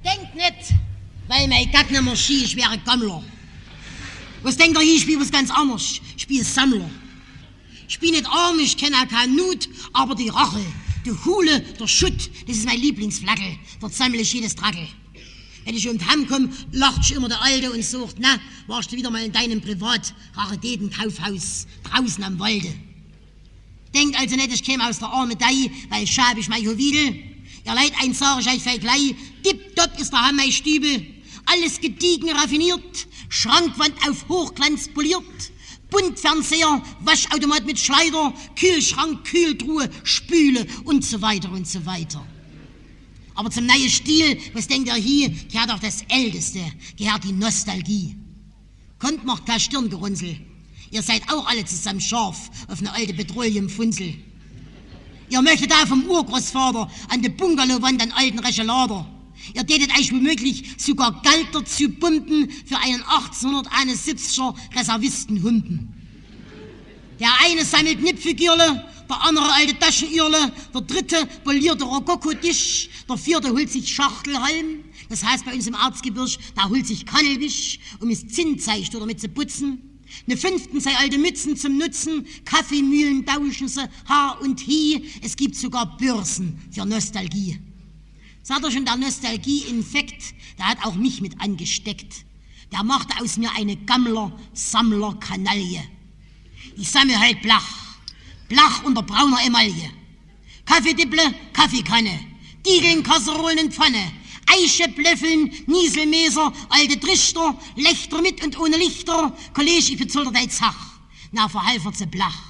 Denkt nicht, weil mein Gatten immer Ski, ich wäre Gammler. Was denkt ihr hier? Ich spiele was ganz anderes. Ich spiele Sammler. Ich bin nicht arm, ich kenne auch keinen Nut, aber die Rache, die Hule, der Schutt, das ist mein Lieblingsflagel. Dort sammle ich jedes Trackel. Wenn ich um die Heim komme, lacht sich immer der Alte und sagt, na, warst du wieder mal in deinem Privat-Raritäten-Kaufhaus draußen am Walde. Denkt also nicht, ich käme aus der Armedei, weil schab ich mein Juwel. Ihr Leid, eins sag ich euch vielleicht gleich, tipptopp ist der Heim mein Stübel. Alles gediegen, raffiniert, Schrankwand auf Hochglanz poliert, Buntfernseher, Waschautomat mit Schleider, Kühlschrank, Kühltruhe, Spüle und so weiter und so weiter. Aber zum neuen Stil, was denkt ihr hier, gehört auch das Älteste, gehört die Nostalgie. Kommt, macht kein Stirngerunzel. Ihr seid auch alle zusammen scharf auf eine alte Petroleumfunzel. Ihr möchtet auch vom Urgroßvater an der Bungalowwand einen alten Rechelader. Ihr tätet euch womöglich sogar Geld dazu pumpen für einen 1871er Reservistenhumpen. Der eine sammelt Nippfigürle, der andere alte Taschenirle, der dritte poliert der Rokoko-Tisch, der vierte holt sich Schachtelhalm. Das heißt bei uns im Erzgebirge, da holt sich Kannelwisch, um es Zinnzeicht oder mit zu putzen. Ne fünften sei alte Mützen zum Nutzen, Kaffeemühlen tauschen sie, Haar und Hie. Es gibt sogar Börsen für Nostalgie. Sagt er schon, der Nostalgie-Infekt, der hat auch mich mit angesteckt. Der machte aus mir eine Gammler-Sammler-Kanaille. Ich sammle halt Blach unter brauner Emaille. Kaffeedipple, Kaffeekanne, Diegeln, Kasserollen und Pfanne, Eiche, Blöffeln, Nieselmeser, alte Trichter, Lächter mit und ohne Lichter, Kollege, ich bezoll dir Zach. Na, verhalfer Blach,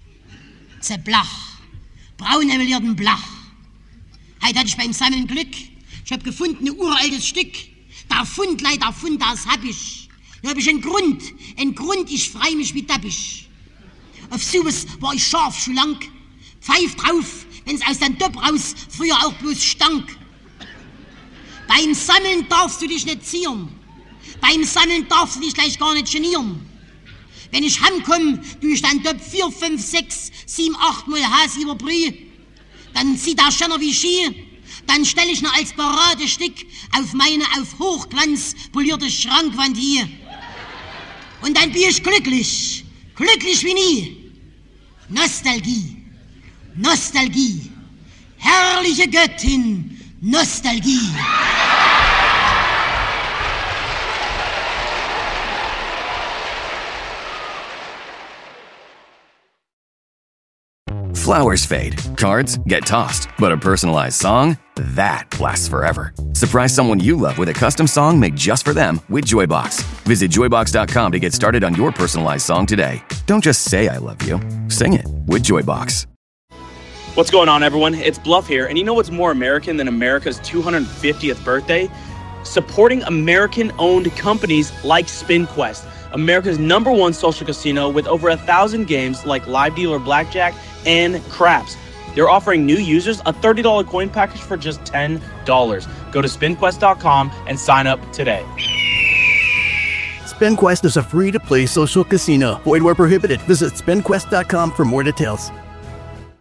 braun emulierten Blach. Heute hatte ich beim Sammeln Glück. Ich hab gefunden, ein uraltes Stück. Der Fund, das hab ich. Da hab ich einen Grund, ich freu mich wie Tappich. Auf sowas war ich scharf schon lang. Pfeif drauf, wenn's aus dem Topf raus früher auch bloß stank. Beim Sammeln darfst du dich nicht zieren. Beim Sammeln darfst du dich gleich gar nicht genieren. Wenn ich heimkomm, tu ich dann Topf 4, 5, 6, 7, 8 Mal Has über Brühe. Dann zieht der Schenner wie Ski, dann stell ich noch als Paradestück auf meine auf Hochglanz polierte Schrankwand hier. Und dann bin ich glücklich wie nie. Nostalgie, herrliche Göttin, Nostalgie. Flowers fade, cards get tossed, but a personalized song, that lasts forever. Surprise someone you love with a custom song made just for them with Joybox. Visit joybox.com to get started on your personalized song today. Don't just say I love you, sing it with Joybox. What's going on, everyone? It's Bluff here, and you know what's more American than America's 250th birthday? Supporting American-owned companies like SpinQuest, America's #1 social casino with over 1,000 games like live dealer blackjack and craps. They're offering new users a $30 coin package for just $10. Go to spinquest.com and sign up today. SpinQuest is a free-to-play social casino. Void where prohibited. Visit spinquest.com for more details.